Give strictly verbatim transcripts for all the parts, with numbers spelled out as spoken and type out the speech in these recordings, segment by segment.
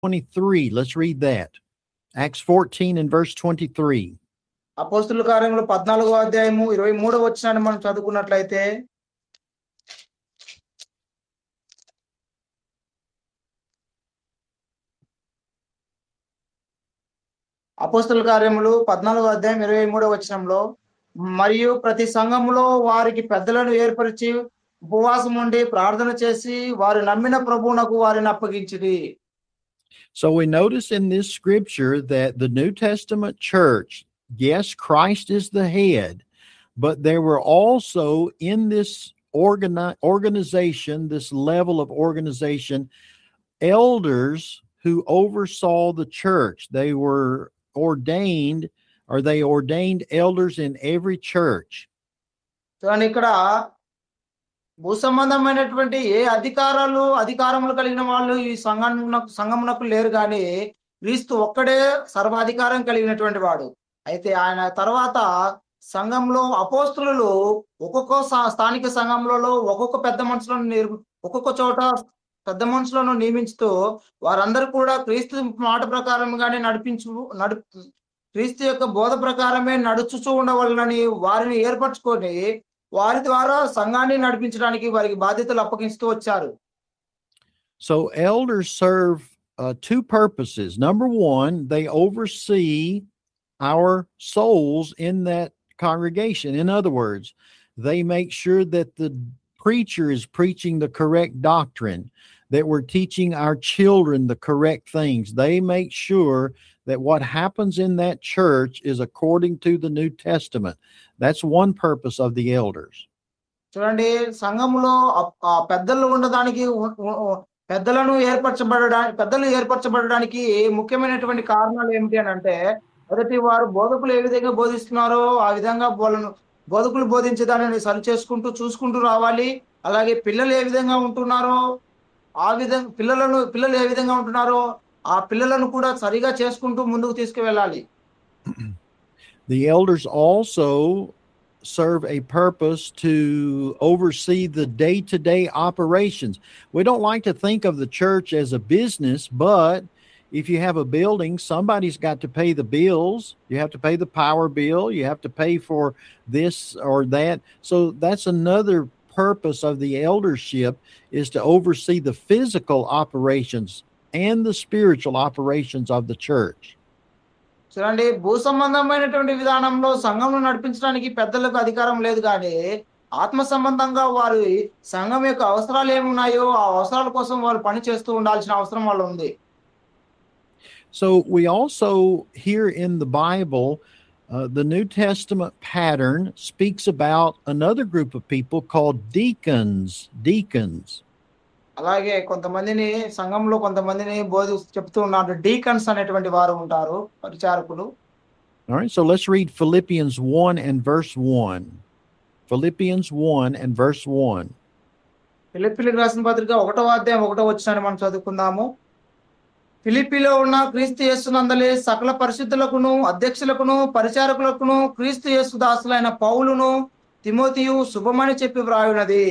twenty-three. Let's read that. Acts fourteen and verse twenty-three. అపోస్తుల కార్యములు పద్నాలుగో అధ్యాయము ఇరవై మూడవ వచనాన్ని మనం చదువుకున్నట్లయితే, అపోస్తుల కార్యములు పద్నాలుగో అధ్యాయం ఇరవై మూడవ వచనంలో, మరియు ప్రతి సంఘములో వారికి పెద్దలను ఏర్పరిచి ఉపవాసం ఉండి ప్రార్థన చేసి వారు నమ్మిన ప్రభువునకు వారిని అప్పగించిరి. So we notice in this scripture that the New Testament church, yes, Christ is the head, but there were also in this organi- organization, this level of organization, elders who oversaw the church. They were ordained, or they ordained elders in every church. చూడండి, ఇక్కడ భూ సంబంధమైనటువంటి ఏ అధికారాలు అధికారములు కలిగిన వాళ్ళు ఈ సంఘమునకు సంఘమునకు లేరు, కానీ క్రీస్తు ఒక్కడే సర్వాధికారం కలిగినటువంటి వాడు. అయితే ఆయన తర్వాత సంఘంలో అపోస్తులు ఒక్కొక్క స్థానిక సంఘములలో ఒక్కొక్క పెద్ద మనుషులను ఒక్కొక్క చోట పెద్ద మనుషులను నియమించుతూ వారందరూ కూడా క్రీస్తు మాట ప్రకారంగానే నడిపించు నడు క్రీస్తు యొక్క బోధ ప్రకారమే నడుచుచూ ఉండవాలని వారిని ఏర్పరచుకొని వారి ద్వారా సంఘాన్ని నడిపించడానికి వారికి బాధ్యతలు అప్పగిస్తూ వచ్చారు. So elders serve uh, two purposes. Number one, they oversee our souls in that congregation. In other words, they make sure that the preacher is preaching the correct doctrine, that we're teaching our children the correct things. They make sure that what happens in that church is according to the New Testament. That's one purpose of the elders. చూడండి, సంఘములో పెద్దలు ఉండడానికి పెద్దలను ఏర్పరచబడడానికి పెద్దలు ఏర్పరచబడడానికి ముఖ్యమైనటువంటి కారణాలు ఏమిటి అని అంటే, మొదటి వారు బోధకులు ఏ విధంగా బోధిస్తున్నారో ఆ విధంగా బోధను బోధకులు బోధించే దానిని సరి చేసుకుంటూ చూసుకుంటూ రావాలి. అలాగే పిల్లలు ఏ విధంగా ఉంటున్నారో ఆ విధంగా పిల్లలను పిల్లలు ఏ విధంగా ఉంటున్నారో ఆ పిల్లలను కూడా సరిగా చేసుకుంటూ ముందుకు తీసుకువెళ్ళాలి. The elders also serve a purpose to oversee the day-to-day operations. We don't like to think of the church as a business, but if you have a building, somebody's got to pay the bills. You have to pay the power bill. You have to pay for this or that. So that's another purpose of the eldership, is to oversee the physical operations and the spiritual operations of the church. చూడండి, భూ సంబంధమైనటువంటి విధానంలో సంఘంను నడిపించడానికి పెద్దలకు అధికారం లేదు, కానీ ఆత్మ సంబంధంగా వారి సంఘం యొక్క అవసరాలు ఏమున్నాయో ఆ అవసరాల కోసం వారు పని చేస్తూ ఉండాల్సిన అవసరం వాళ్ళు ఉంది. So we also hear in the Bible, uh, the New Testament pattern speaks about another group of people called deacons. Deacons. అలాగే కొంతమందిని సంఘంలో కొంతమందిని బోధి చెప్తూ ఉన్నారు. డీకన్స్ అనేటువంటి వారు ఉంటారు, పరిచారకులు. All right, so let's read Philippians one and verse one. Philippians one and verse one. ఫిలిప్పీలకు రాసిన పత్రిక ఒకటో అధ్యాయం ఒకటో వచనాన్ని మనం చదువుకుందాము. ఫిలిప్పీలో ఉన్న క్రీస్తు యేసునందలి సకల పరిశుద్ధులకును అధ్యక్షులకును పరిచారకులకును క్రీస్తు యేసు దాసులైన పౌలును తిమోతియు శుభమని చెప్పి వ్రాయునది.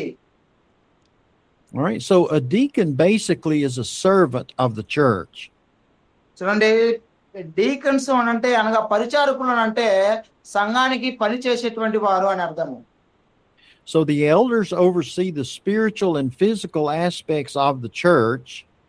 All right, so a deacon basically is a servant of the church. చూడండి, డీకన్స్ అని అంటే అనగా పరిచారకులు అంటే సంఘానికి పని చేసేటువంటి వారు అని అర్థము. So the elders oversee the spiritual and physical aspects of the church.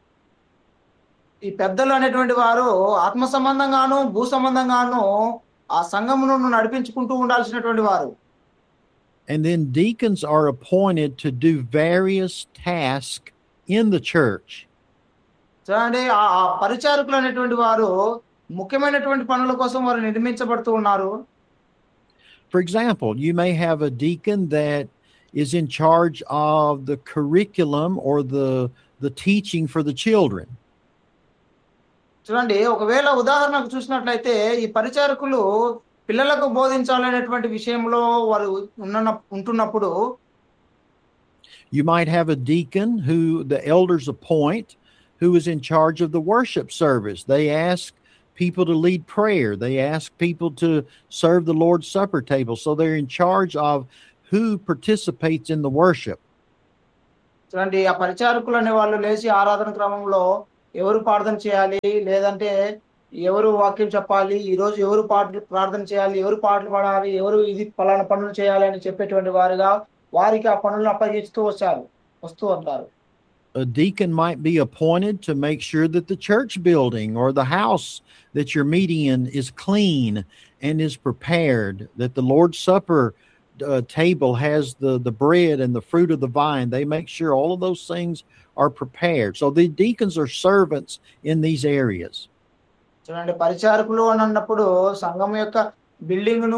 ఈ పెద్దలు అనేటువంటి వారు ఆత్మ సంబంధంగాను భూ సంబంధంగాను ఆ సంఘమును నడిపించుకుంటూ ఉండాల్సినటువంటి వారు. And then deacons are appointed to do various tasks in the church. చూడండి, ఆ పరిచారకులు అనేటువంటి వారు ముఖ్యమైనటువంటి పనుల కోసం వారు నిర్మించబడుతూ ఉన్నారు. For example, you may have a deacon that is in charge of the curriculum or the the teaching for the children. చూడండి, ఒకవేళ ఉదాహరణకు చూసినట్లయితే ఈ పరిచారకులు పిల్లలకు బోధించాలనేటువంటి విషయంలో వారు ఉన్న ఉంటున్నప్పుడు, you might have a deacon who the elders appoint, who is in charge of the worship service. They ask people to lead prayer. They ask people to serve the Lord's Supper table. So they're in charge of who participates in the worship. చూడండి, ఆ పరిచారకులు అనే వాళ్ళు లేచి ఆరాధన క్రమంలో ఎవరు ప్రార్థన చేయాలి, లేదంటే ఎవరు వాక్యం చెప్పాలి, ఈరోజు ఎవరు పాటలు ప్రార్థన చేయాలి, ఎవరు పాటలు పాడాలి, ఎవరు ఇది పలానా పనులు చేయాలి అని చెప్పేటువంటి వారుగా వారికి ఆ పనులను అప్పగిస్తూ వచ్చారు వస్తూ ఉంటారు. A deacon might be appointed to make sure that the church building or the house that you're meeting in is clean and is prepared, that the Lord's Supper uh, table has the, the bread and the fruit of the vine. They make sure all of those things are prepared. So the deacons are servants in these areas. చూడండి, పరిచారకులు అని అన్నప్పుడు సంఘం యొక్క బిల్డింగ్ను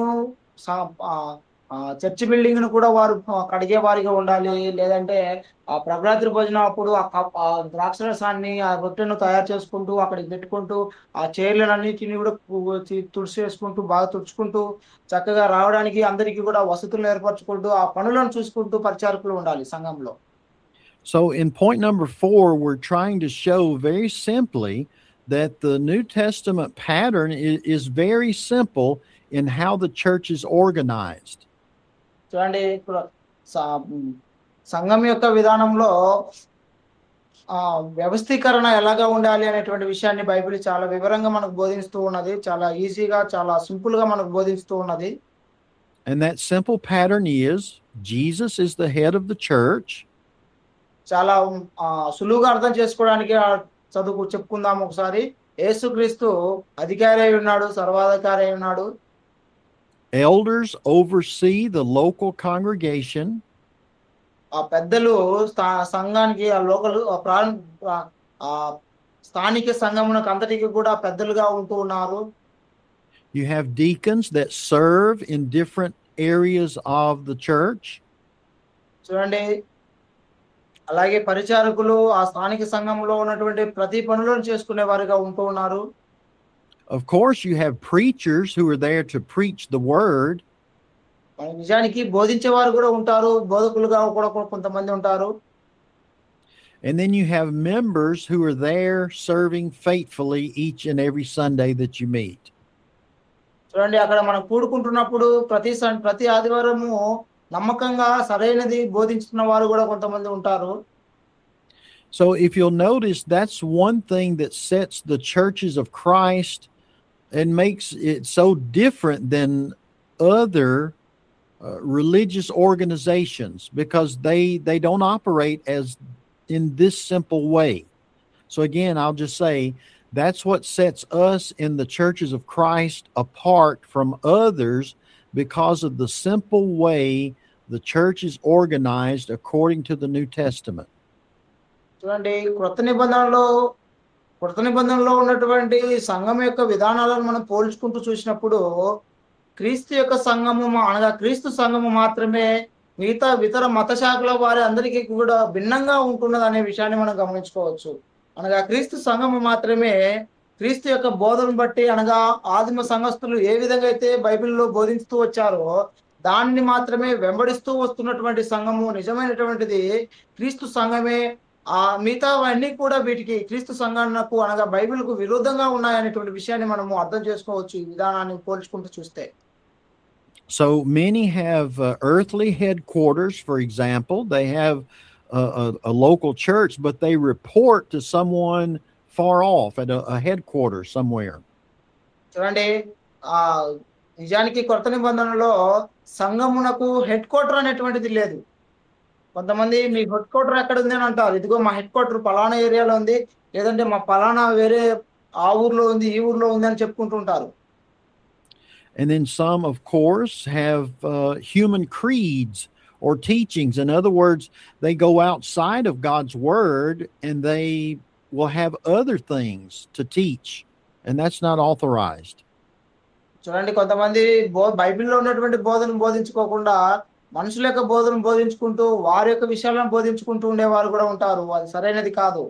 church building ను కూడా వారు కడిగే వారిగా ఉండాలి. లేదంటే ఆ ప్రభరాత్రి భోజనం అప్పుడు ఆ ద్రాక్ష రసాన్ని ఆ రొట్టెను తయారు చేసుకుంటూ అక్కడికి పెట్టుకుంటూ ఆ చైర్లన్నిటిని కూడా తుడిచి వేసుకుంటూ బాగా తుడుచుకుంటూ చక్కగా రావడానికి అందరికీ కూడా వసతులు ఏర్పరచుకుంటూ ఆ పనులను చూసుకుంటూ పరిచారకులు ఉండాలి సంఘంలో. So in point number four, we're trying to show very simply that the New Testament pattern is, is very simple in how the church is organized. చూడండి, ఇప్పుడు సంఘం యొక్క విధానంలో ఆ వ్యవస్థీకరణ ఎలాగా ఉండాలి అనేటువంటి విషయాన్ని బైబిల్ చాలా వివరంగా మనకు బోధిస్తూ ఉన్నది. చాలా ఈజీగా, చాలా సింపుల్ గా మనకు బోధిస్తూ ఉన్నది. And that simple pattern is Jesus is the head of the church. చాలా సులువుగా అర్థం చేసుకోవడానికి చదువు చెప్పుకుందాం ఒకసారి. యేసుక్రీస్తు అధికారి అయి ఉన్నాడు, సర్వాధికారి అయి ఉన్నాడు. Elders oversee the local congregation. ఆ పెద్దలు సంఘానికి ఆ లోకల్ స్థానిక సంఘమునకు అంతటికి కూడా పెద్దలుగా ఉంటూ ఉన్నారు. You have deacons that serve in different areas of the church. చూడండి, అలాగే పరిచారకులు ఆ స్థానిక సంఘంలో ఉన్నటువంటి ప్రతి పనులను చేసుకునే వారిగా ఉంటూ ఉన్నారు. Of course, you have preachers who are there to preach the word. నిజానికి బోధించేవారు కూడా ఉంటారు, బోధకులుగా కూడా కొంతమంది ఉంటారు. And then you have members who are there serving faithfully each and every Sunday that you meet. చూడండి, అక్కడ మనం కూడుకుంటున్నప్పుడు ప్రతి ప్రతి ఆదివారము నమ్మకంగా సరైనది బోధించుతున్న వారు కూడా కొంతమంది ఉంటారు. So if you'll notice, that's one thing that sets the churches of Christ and makes it so different than other uh, religious organizations, because they they don't operate as in this simple way. So again, I'll just say that's what sets us in the churches of Christ apart from others, because of the simple way the church is organized according to the New Testament. చూడండి, క్రొత్త నిబంధనలో క్రొత్త నిబంధనలో ఉన్నటువంటి సంఘం యొక్క విధానాలను మనం పోల్చుకుంటూ చూసినప్పుడు క్రీస్తు యొక్క సంఘము అనగా క్రీస్తు సంఘము మాత్రమే మిగతా ఇతర మత శాఖల వారి అందరికీ కూడా భిన్నంగా ఉంటున్నది అనే విషయాన్ని మనం గమనించుకోవచ్చు. అనగా క్రీస్తు సంఘము మాత్రమే క్రీస్తు యొక్క బోధనను బట్టి, అనగా ఆదిమ సంఘస్థులు ఏ విధంగా అయితే బైబిల్లో బోధిస్తూ వచ్చారో దాన్ని మాత్రమే వెంబడిస్తూ వస్తున్నటువంటి సంఘము నిజమైనటువంటిది క్రీస్తు సంఘమే. ఆ మిగతావన్నీ కూడా వీటికి క్రీస్తు సంఘానికి అనగా బైబిల్కు విరుద్ధంగా ఉన్నాయనేటువంటి విషయాన్ని మనము అర్థం చేసుకోవచ్చు ఈ విధానాన్ని పోల్చుకుంటూ చూస్తే. So many have uh, earthly headquarters, for example. They have a, a, a local church, but they report to someone far off at a, a headquarters somewhere. చూడండి, ఆ నిజానికి కొత్త నిబంధనలో సంఘమునకు హెడ్ క్వార్టర్ అనేటువంటిది లేదు. కొంతమంది మీ హెడ్ క్వార్టర్ ఎక్కడ ఉంది అని అంటారు. ఇదిగో మా హెడ్ క్వార్టర్ పలానా ఏరియాలో ఉంది, లేదంటే మా పలానా వేరే ఆ ఊర్లో ఉంది, ఈ ఊర్లో ఉంది అని చెప్పుకుంటూ ఉంటారు. And then some, of course, have uh, human creeds or teachings. In other words, they go outside of God's word and they will have other things to teach, and that's not authorized. చూడండి, కొంతమంది బో బైబిల్లో ఉన్నటువంటి బోధనను బోధించుకోకుండా మనుషుల యొక్క బోధనను బోధించుకుంటూ వారి యొక్క విషయాలను బోధించుకుంటూ ఉండేవారు కూడా ఉంటారు. అది సరైనది కాదు.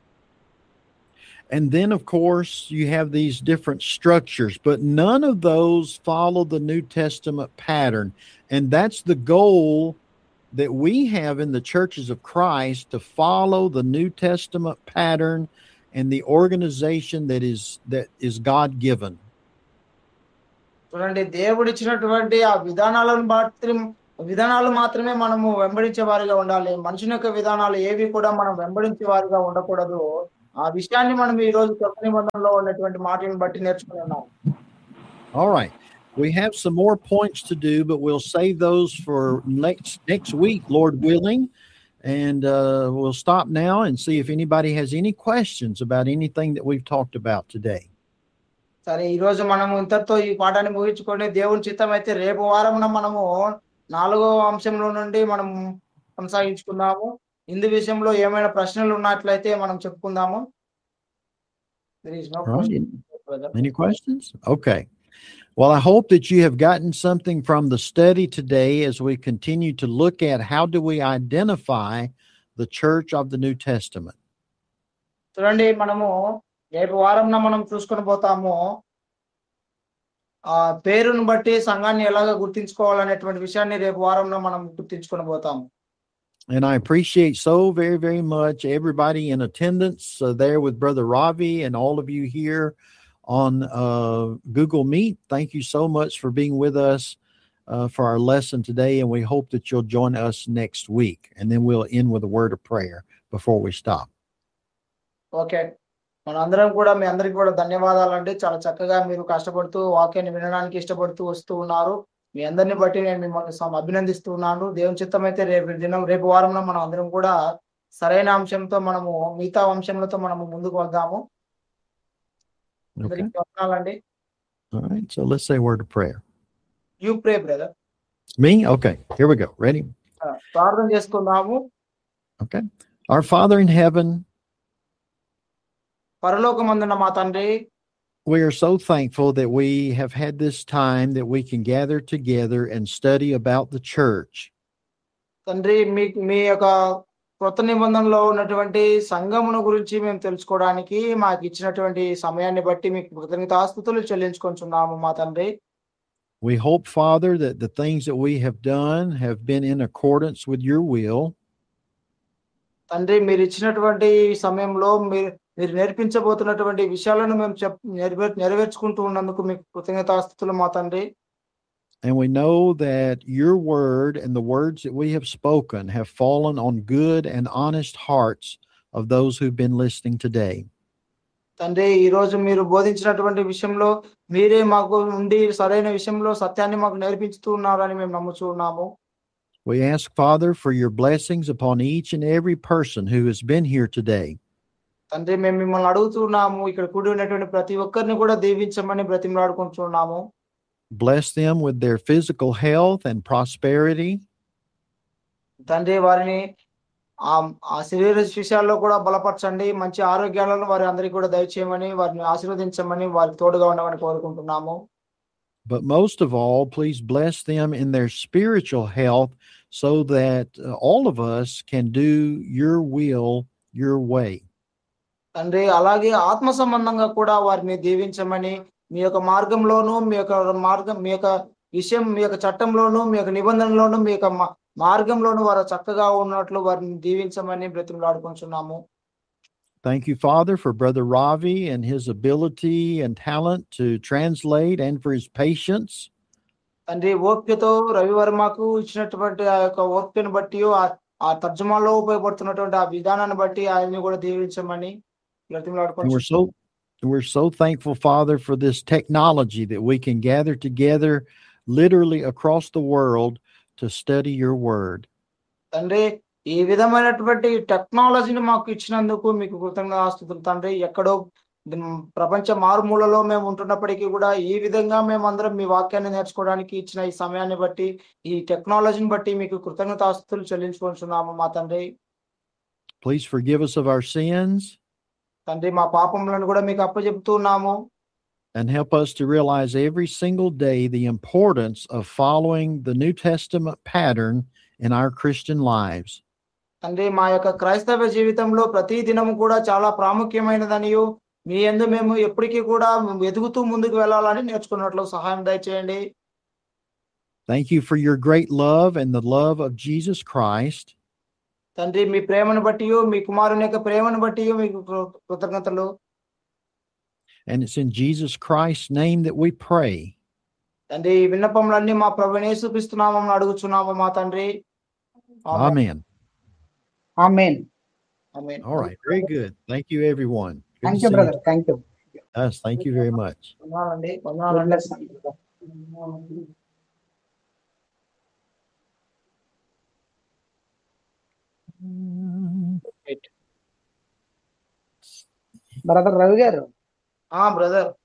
And then, of course, you have these different structures, but none of those follow the New Testament pattern. And that's the goal that we have in the churches of Christ, to follow the New Testament pattern and the organization that is that is God-given. చూడండి, దేవుడు ఇచ్చినటువంటి ఆ విధానాలను మాత్రం విధానాలు మాత్రమే మనము వెంబడించే వారిగా ఉండాలి. మనుషుని యొక్క విధానాలు ఏవి కూడా మనం వెంబడించే వారిగా ఉండకూడదు. ఆ విషయాన్ని మనం ఈ రోజు కొత్త నిబంధనలో ఉన్నటువంటి మాటలను బట్టి నేర్చుకుని ఉన్నాం. All right. We have some more points to do, but we'll save those for next next week, Lord willing. And uh, we'll stop now and see if anybody has any questions about anything that we've talked about today. సరే, ఈ రోజు మనము ఇంతటితో ఈ పాఠాన్ని ముగించుకొని దేవుని చిత్తం అయితే రేపు వారమున మనము నాలుగో అంశంలో నుండి మనం కొనసాగించుకుందాము. ఇందు విషయంలో ఏమైనా ప్రశ్నలు ఉన్నట్లయితే మనం చెప్పుకుందాము. There is no All right. question, brother. Any questions? Okay. Well, I hope that you have gotten something from the study today as we continue to look at how do we identify the church of the New Testament. చూడండి, మనము రేపు వారంన మనం చూసుకొని పోతాము ఆ పేరును బట్టి సంఘాన్ని ఎలాగా గుర్తించుకోవాలనేటువంటి విషయాన్ని రేపు వారంలో మనం గుర్తించుకొని పోతాము. And I appreciate so very, very much everybody in attendance uh, there with Brother Ravi and all of you here on uh, Google Meet. Thank you so much for being with us uh, for our lesson today, and we hope that you'll join us next week. And then we'll end with a word of prayer before we stop. Okay, మనందరం కూడా మీ అందరికి కూడా ధన్యవాదాలండి. చాలా చక్కగా మీరు కష్టపడుతూ వాక్యాన్ని వినడానికి ఇష్టపడుతూ వస్తూ ఉన్నారు. మీ అందరిని బట్టి నేను మిమ్మల్ని సం- అభినందిస్తూ ఉన్నాను. దేవుని చిత్తం అయితే రేపు దినం రేపు వారంలో మనం అందరం కూడా సరైన అంశంతో మనము మిగతా అంశంలతో మనము ముందుకు వద్దాము. Okay. అందరికీ వందనాలండి. All right. So let's say a word of prayer. You pray brother. Me? Okay. Here we go. Ready? ప్రార్థన చేసుకుందాము. Okay. Our Father in heaven, పరలోకమందున్న మా తండ్రి, we are so thankful that we have had this time that we can gather together and study about the church. తండ్రి మీ మీ యొక్క కొత్త నిబంధనలో ఉన్నటువంటి సంఘమును గురించి మేము తెలుసుకోవడానికి మాకు ఇచ్చినటువంటి సమయాన్ని బట్టి మీకు కృతజ్ఞతాస్తుతులు చెల్లించుకుంటున్నాము మా తండ్రి. We hope, Father, that the things that we have done have been in accordance with your will. తండ్రి, మీరు ఇచ్చినటువంటి సమయంలో మీరు మీరు నేర్పించబోతున్నటువంటి విషయాలను మేము చెప్ నెరవేర్ నెరవేర్చుకుంటూ ఉన్నందుకు మీకు కృతజ్ఞతాస్తుతులు మా తండ్రి. And we know that your word and the words that we have spoken have fallen on good and honest hearts of those who've been listening today. తండ్రి, ఈ రోజు మీరు బోధించినటువంటి విషయంలో మీరే మాకు ఉండి సరైన విషయంలో సత్యాన్ని మాకు నేర్పించుతూ ఉన్నారని మేము నమ్ముచూ ఉన్నాము. We ask, Father, for your blessings upon each and every person who has been here today. తండ్రి, మేము మిమ్మల్ని అడుగుతున్నాము, ఇక్కడ కూడి ఉన్నటువంటి ప్రతి ఒక్కరిని కూడా దీవించమని బ్రతిమలాడుకుంటున్నాము. Bless them with their physical health and prosperity. తండ్రి, వారిని ఆ ఆ శరీర విషయాల్లో కూడా బలపరచండి. మంచి ఆరోగ్యాలను వారి అందరికీ కూడా దయచేయమని, వారిని ఆశీర్వదించమని, వారికి తోడుగా ఉండమని కోరుకుంటున్నాము. But most of all, please bless them in their spiritual health so that uh, all of us can do your will, your way. తండ్రి, అలాగే ఆత్మ సంబంధంగా కూడా వారిని దీవించమని, మీ యొక్క మార్గంలోను మీ యొక్క మార్గం మీ యొక్క విషయం మీ యొక్క చట్టంలోను మీ యొక్క నిబంధనలోను మీ యొక్క మా- మార్గంలోను వారు చక్కగా ఉన్నట్లు వారిని దీవించమని బ్రతిమలాడుకుంటున్నాము. Thank you, Father, for Brother Ravi and his ability and talent to translate and for his patience. తండ్రి, ఓపికతో రవివర్మకు ఇచ్చినటువంటి ఆ యొక్క ఓపికను బట్టి ఆ- ఆ తర్జుమాలో ఉపయోగపడుతున్నటువంటి ఆ విధానాన్ని బట్టి ఆయన్ని కూడా దీవించమని And we're బ్రతిమలాడుకుంటున్నాము. so we're so thankful, Father, for this technology that we can gather together literally across the world to study your word. తండ్రి, ఈ విధమైనటువంటి టెక్నాలజీని మాకు ఇచ్చినందుకు మీకు కృతజ్ఞతాస్తుతులు తండ్రి. ఎక్కడో దిమ్ ప్రపంచ మారుమూలలో మేము ఉంటున్నప్పటికీ కూడా ఈ విధంగా మేమందరం మీ వాక్యాన్ని నేర్చుకోవడానికి ఇచ్చిన ఈ సమయాన్ని బట్టి ఈ టెక్నాలజీని బట్టి మీకు కృతజ్ఞతాస్తుతులు చెల్లించుకుంటున్నాము మా తండ్రి. Please forgive us of our sins తండ్రి, మా పాపములను కూడా మీకు అప్పచెప్తున్నాము. and help us to realize every single day the importance of following the New Testament pattern in our Christian lives. తండ్రి, మా యొక్క క్రైస్తవ జీవితంలో ప్రతి దినము కూడా చాలా ప్రాముఖ్యమైనదనియు మీ యందు మేము ఎప్పటికీ కూడా ఎదుగుతూ ముందుకు వెళ్ళాలని నేర్చుకున్నట్లు సహాయం దయచేయండి. Thank you for your great love and the love of Jesus Christ. తండ్రి, మీ ప్రేమను బట్టి మీ కుమారుని యొక్క ప్రేమను బట్టి మీకు కృ- కృతజ్ఞతలు. And it's in Jesus Christ's name that we pray. తండ్రి, ఈ విన్నపములన్నీ మా ప్రభువుని యేసుక్రీస్తు నామమున అడుగుచున్నాము మా తండ్రి. Amen. Amen. Amen. All right. Very good. Thank you, everyone. Good to thank you see brother, you. Thank you. Yes, thank you very much. వందనాలండి. God వందనాలండి. bless you. బ్రదర్ రవి గారు, ఆ బ్రదర్